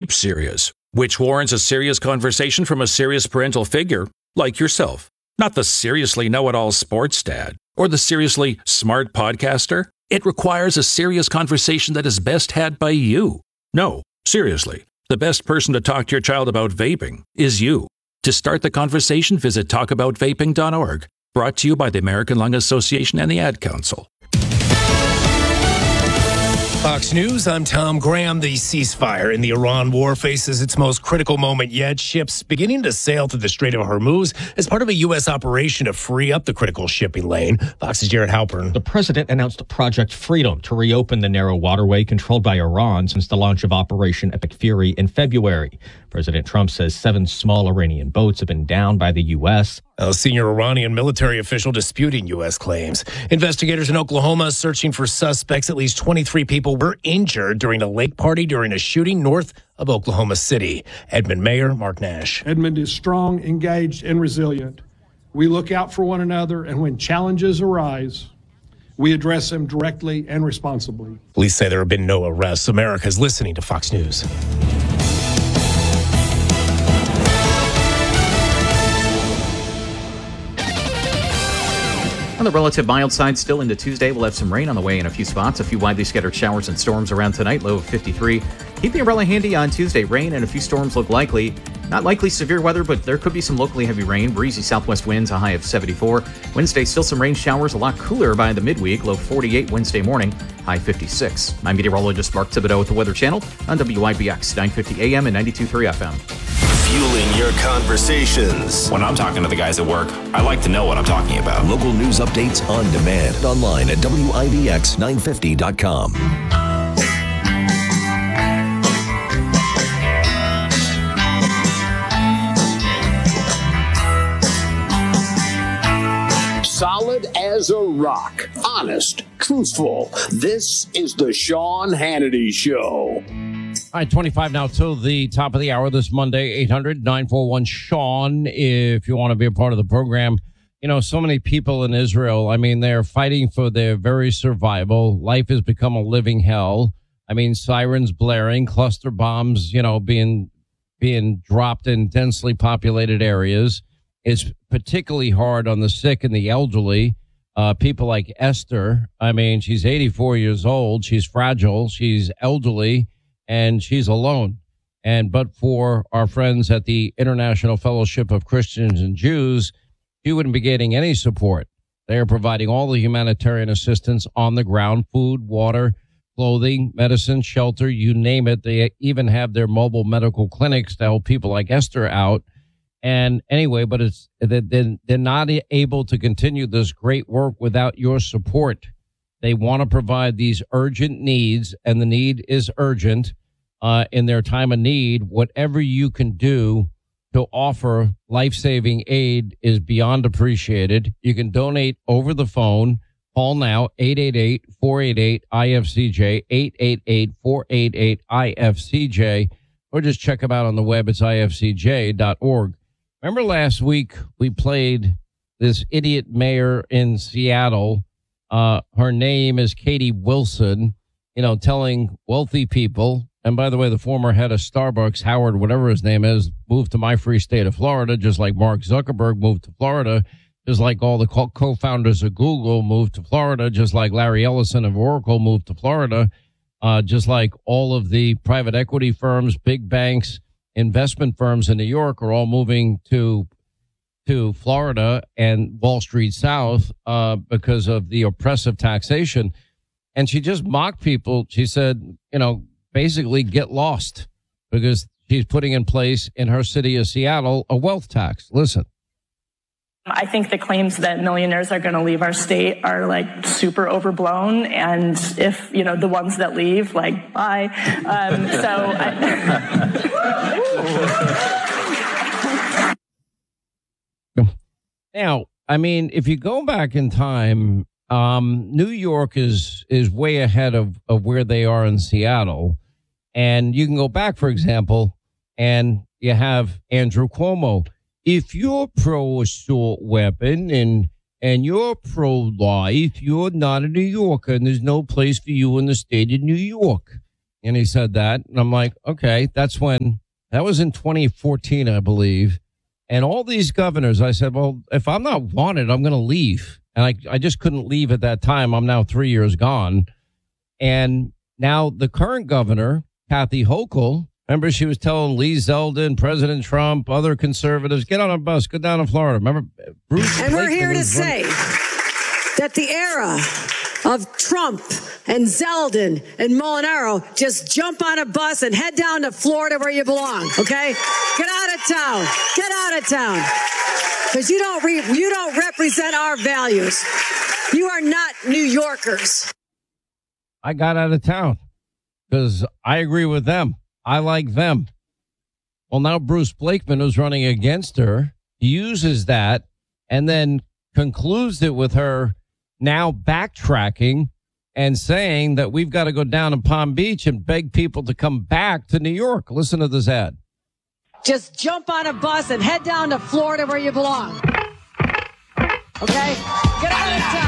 deep serious, which warrants a serious conversation from a serious parental figure like yourself. Not the seriously know-it-all sports dad or the seriously smart podcaster. It requires a serious conversation that is best had by you. No, seriously, the best person to talk to your child about vaping is you. To start the conversation, visit talkaboutvaping.org. Brought to you by the American Lung Association and the Ad Council. Fox News, I'm Tom Graham. The ceasefire in the Iran war faces its most critical moment yet. Ships beginning to sail through the Strait of Hormuz as part of a U.S. operation to free up the critical shipping lane. Fox's Jared Halpern. The president announced Project Freedom to reopen the narrow waterway controlled by Iran since the launch of Operation Epic Fury in February. President Trump says 7 small Iranian boats have been downed by the U.S. A senior Iranian military official disputing U.S. claims. Investigators in Oklahoma searching for suspects. At least 23 people were injured during a lake party during a shooting north of Oklahoma City. Edmond Mayor Mark Nash. Edmond is strong, engaged, and resilient. We look out for one another, and when challenges arise, we address them directly and responsibly. Police say there have been no arrests. America's listening to Fox News. On the relative mild side, still into Tuesday, we'll have some rain on the way in a few spots. A few widely scattered showers and storms around tonight, low of 53. Keep the umbrella handy on Tuesday. Rain and a few storms look likely. Not likely severe weather, but there could be some locally heavy rain. Breezy southwest winds, a high of 74. Wednesday, still some rain showers, a lot cooler by the midweek, low 48 Wednesday morning, high 56. I'm meteorologist Mark Thibodeau with the Weather Channel on WIBX 950 AM and 92.3 FM. Fueling your conversations. When I'm talking to the guys at work, I like to know what I'm talking about. Local news updates on demand and online at WIBX950.com. Solid as a rock. Honest. Truthful. This is the Sean Hannity Show. All right, 25 now till the top of the hour this Monday, 800-941-SEAN if you want to be a part of the program. You know, so many people in Israel, I mean, they're fighting for their very survival. Life has become a living hell. I mean, sirens blaring, cluster bombs, you know, being dropped in densely populated areas. It's particularly hard on the sick and the elderly. People like Esther, I mean, she's 84 years old. She's fragile. She's elderly. And she's alone. But for our friends at the International Fellowship of Christians and Jews, she wouldn't be getting any support. They are providing all the humanitarian assistance on the ground, food, water, clothing, medicine, shelter, you name it. They even have their mobile medical clinics to help people like Esther out. And anyway, but they're not able to continue this great work without your support. They want to provide these urgent needs, and the need is urgent. In their time of need, whatever you can do to offer life-saving aid is beyond appreciated. You can donate over the phone. Call now, 888-488-IFCJ, 888-488-IFCJ, or just check them out on the web. It's ifcj.org. Remember last week we played this idiot mayor in Seattle. Her name is Katie Wilson, you know, telling wealthy people. And by the way, the former head of Starbucks, Howard, whatever his name is, moved to my free state of Florida, just like Mark Zuckerberg moved to Florida, just like all the co-founders of Google moved to Florida, just like Larry Ellison of Oracle moved to Florida, just like all of the private equity firms, big banks, investment firms in New York are all moving to Florida and Wall Street South because of the oppressive taxation. And she just mocked people. She said, you know, basically get lost, because she's putting in place in her city of Seattle a wealth tax. Listen. I think the claims that millionaires are going to leave our state are like super overblown. And if, you know, the ones that leave, like, bye. Now, I mean, if you go back in time, New York is way ahead of where they are in Seattle. And you can go back, for example, and you have Andrew Cuomo. If you're pro-assault weapon and you're pro-life, you're not a New Yorker, and there's no place for you in the state of New York. And he said that. And I'm like, okay, that was in 2014, I believe. And all these governors, I said, well, if I'm not wanted, I'm going to leave. And I just couldn't leave at that time. I'm now 3 years gone. And now the current governor, Kathy Hochul, remember she was telling Lee Zeldin, President Trump, other conservatives, get on a bus, go down to Florida. Remember, Bruce and we're here to say that the era of Trump and Zeldin and Molinaro, just jump on a bus and head down to Florida where you belong, okay? Get out of town. Get out of town. Because you don't represent our values. You are not New Yorkers. I got out of town because I agree with them. I like them. Well, now Bruce Blakeman, who's running against her, uses that and then concludes it with her now backtracking and saying that we've got to go down to Palm Beach and beg people to come back to New York. Listen to this ad. Just jump on a bus and head down to Florida where you belong. Okay? Get out of town.